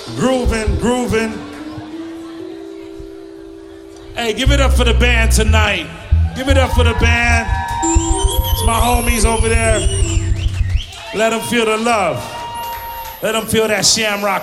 Grooving, grooving. Hey, give it up for the band tonight. Give it up for the band. It's my homies over there. Let them feel the love. Let them feel that Shamrock